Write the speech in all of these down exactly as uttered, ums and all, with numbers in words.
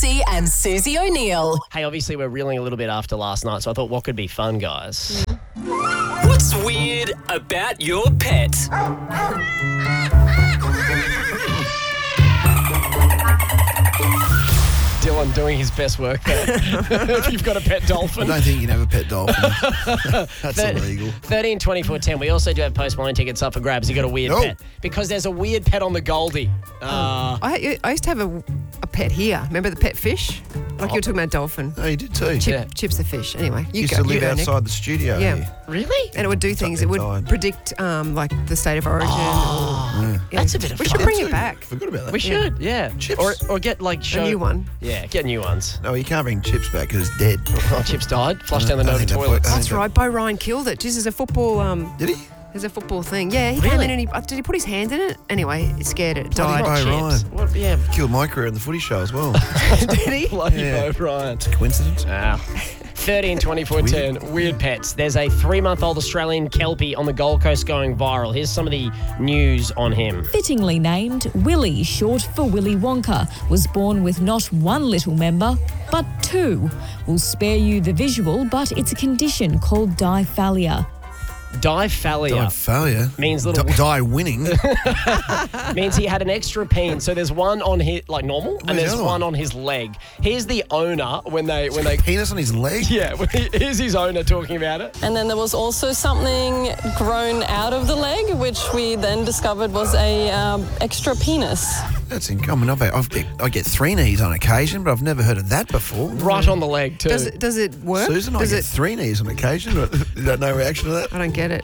Lutzi and Susie O'Neill. Hey, obviously we're reeling a little bit after last night, so I thought what could be fun, guys? What's weird about your pet? Dylan doing his best work there. If you've got a pet dolphin. I don't think you can have a pet dolphin. That's Thir- illegal. thirteen twenty-four ten. We also do have Post Malone tickets up for grabs. You got a weird Oh. pet. Because there's a weird pet on the Goldie. Uh, I, I used to have a, a pet here. Remember the pet fish? Like you were talking about dolphin. Oh, you did too. Chip, Yeah. Chip's the fish. Anyway, you used go. to live you go, Nick. outside the studio. Yeah. Here. really? And it would do things. It would died. predict um, like the state of origin. Oh, or, yeah. that's a bit of We fun. should bring Too. it back. Forgot about that. We should, yeah. Chips. Or, or get like show. A new one. Yeah, get new ones. No, you can't bring Chips back because it's dead. Oh, Chips died. Flushed down the I Nova think that toilets. boy- I That's think right. Bo Ryan killed it. Just as a football. Um, Did he? there's a football thing. Yeah, he came Really? in and he uh, did he put his hand in it? Anyway, it scared it. It Bloody died. Bo Chips. Ryan. What, yeah. Killed my career in the footy show as well. Did he? Bloody Yeah. Bo Ryan. Coincidence? Wow. thirteen twenty-four ten. Weird pets. There's a three-month-old Australian Kelpie on the Gold Coast going viral. Here's some of the news on him. Fittingly named Willy, short for Willy Wonka, was born with not one little member, but two. We'll spare you the visual, but it's a condition called diphallia. Diphallia Died failure. means little D- die winning. means he had an extra peen. So there's one on his like normal, and Where's the there's other one one? on his leg. Here's the owner when they when they Penis on his leg. yeah. Here's his owner talking about it. And then there was also something grown out of the leg, which we then discovered was a um, extra penis. That's incoming. I've, I've get, I get three knees on occasion, but I've never heard of that before. Right on the leg too. Does it does it work? Susan, I does get it? three knees on occasion. But you don't know reaction to that? I don't get it.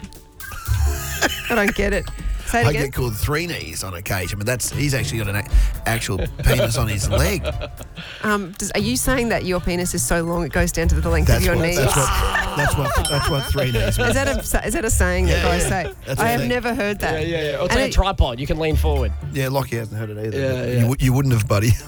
I don't get it. Say it I again. get called three knees on occasion, but that's he's actually got an a- actual penis on his leg. Um, does, are you saying that your penis is so long it goes down to the length That's of your what, knees? that's what that's what that's what three knees means. Is that a is that a saying that Yeah, guys yeah. say? That's a I have thing. never heard that. yeah, yeah, yeah. Or And take a it- tripod. You can lean forward. Yeah, Lockie hasn't heard it either. Yeah, but yeah. You, w- you wouldn't have, buddy.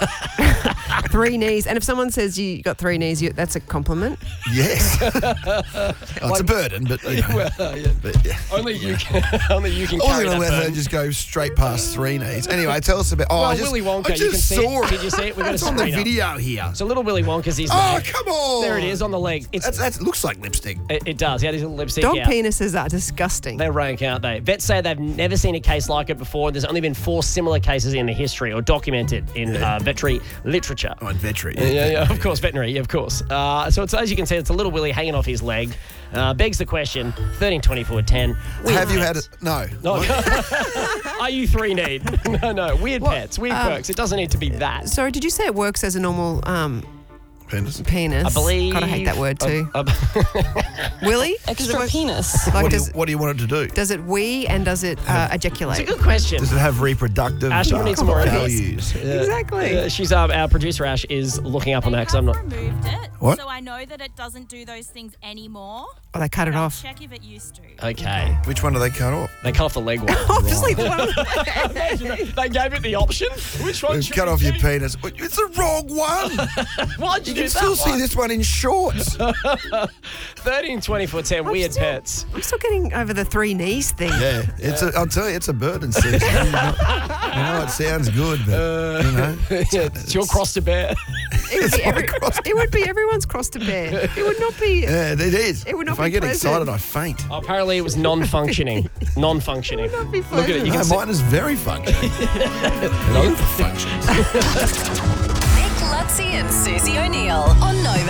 Three knees. And if someone says you got three knees, you, that's a compliment. Yes. Oh, it's a burden, but you know, Well, yeah. but yeah. Only you can. Only you can I carry wasn't going that to let her burden. just go straight past three knees. Anyway, tell us about. Oh, Well, I just, Willy Wonka, I you just can see it. saw Did you see it? We've got a It's on the screen up. video here. So little Willy Wonka's his Oh, name. come on! There it is on the leg. It's That's, that looks like lipstick. it, it does. Yeah, these little lipstick. Dog out. penises are disgusting. They rank, aren't they? Vets say they've never seen a case like it before. There's only been four similar cases in the history or documented in uh, veterinary literature. Oh, and veterinary. Yeah, yeah, of course, veterinary, of course. Uh, so it's, as you can see, it's a little Willy hanging off his leg. Uh, begs the question, thirteen twenty-four ten. Have you had it? No. No. Are you three need? No, no. Weird pets, weird um, perks. It doesn't need to be that. Sorry, did you say it works as a normal um, Penis. penis? I believe. God, I hate that word too. Uh, uh, Willy? Does it Extra work- penis. Like, What do, you, does, what do you want it to do? does it wee and does it uh, it's ejaculate? a good question. Does it have reproductive Ash, we need some more of values? Exactly. Uh, she's um, our producer Ash is looking up on that because I'm not. removed it, What? so I know that it doesn't do those things anymore. Oh, they cut it But I'll off. check if it used to. Okay, Which one do they cut off? they cut off the leg one. Obviously, the one. They gave it the option. Which one? They've should cut we off your keep? penis. It's the wrong one. Why'd you, You do can still that see one? this one in shorts. thirteen twenty-four ten. Weird still- pets. I'm still getting over the three knees thing. Yeah, it's a, I'll tell you, it's a burden, Susan. You know, you know, it sounds good, but, you know. Yeah, it's your cross to bear. It would, be my every, cross to it would be everyone's cross to bear. It would not be. Yeah, it is. It would not if I be get pleasant. excited, I faint. Apparently, it was non-functioning. Non-functioning. It would not be Look at it. You No, can see. mine is very functioning. It overfunctions. Nick Lutzi and Susie O'Neill on Nova.